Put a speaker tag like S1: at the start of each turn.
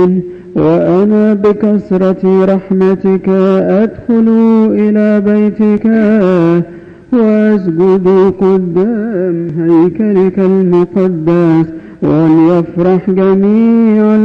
S1: وأنا بكثرة رحمتك أدخل إلى بيتك وأسجد قدام هيكلك المقدس، وليفرح جميع